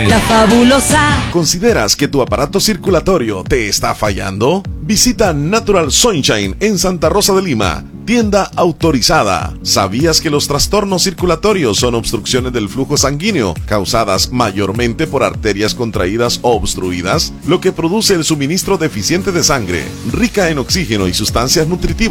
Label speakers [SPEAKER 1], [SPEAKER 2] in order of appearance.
[SPEAKER 1] La Fabulosa.
[SPEAKER 2] ¿Consideras que tu aparato circulatorio te está fallando? Visita Natural Sunshine en Santa Rosa de Lima, tienda autorizada. ¿Sabías que los trastornos circulatorios son obstrucciones del flujo sanguíneo causadas mayormente por arterias contraídas o obstruidas, lo que produce el suministro deficiente de sangre, rica en oxígeno y sustancias nutritivas